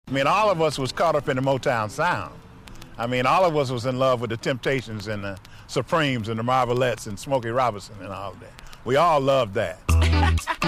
I mean, all of us was caught up in the Motown sound. I mean, all of us was in love with the Temptations and the Supremes and the Marvelettes and Smokey Robinson and all that. We all loved that.